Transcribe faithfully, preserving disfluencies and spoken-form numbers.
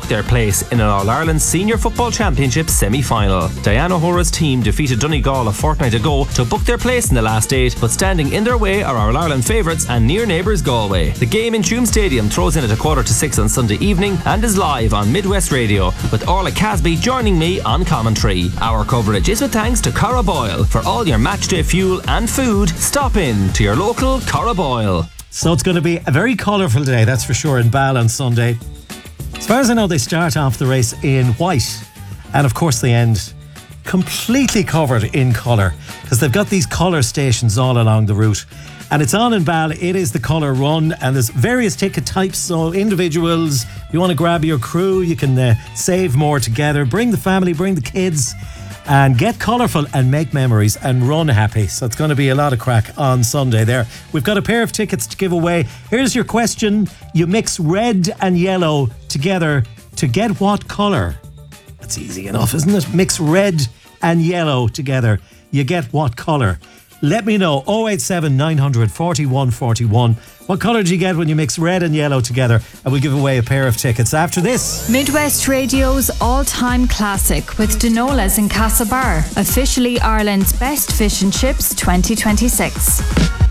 their place in an All-Ireland Senior Football Championship semi-final. Diana O'Hora's team defeated Donegal a fortnight ago to book their place in the last eight, but standing in their way are our All-Ireland favourites and near neighbours Galway. The game in Tuam Stadium throws in at a quarter to six on Sunday evening and is live on Midwest Radio, with Orla Casby joining me on commentary. Our coverage is with thanks to Cara Boyle. For all your matchday fuel and food, stop in to your local Cara Boyle. So it's going to be a very colourful day, that's for sure, in Ball on Sunday. As far as I know, they start off the race in white, and of course they end completely covered in colour, because they've got these colour stations all along the route. And it's on in Ball. It is the colour run, and there's various ticket types. So individuals, if you want to grab your crew, you can uh, save more together. Bring the family, bring the kids, and get colourful and make memories and run happy. So it's going to be a lot of crack on Sunday there. We've got a pair of tickets to give away. Here's your question. You mix red and yellow together to get what colour? That's easy enough, isn't it? Mix red and yellow together. You get what colour? Let me know. oh eight seven, nine hundred, forty-one forty-one. What colour do you get when you mix red and yellow together? And we'll give away a pair of tickets after this. Midwest Radio's all-time classic with Denola's in Castlebar. Officially Ireland's best fish and chips twenty twenty-six.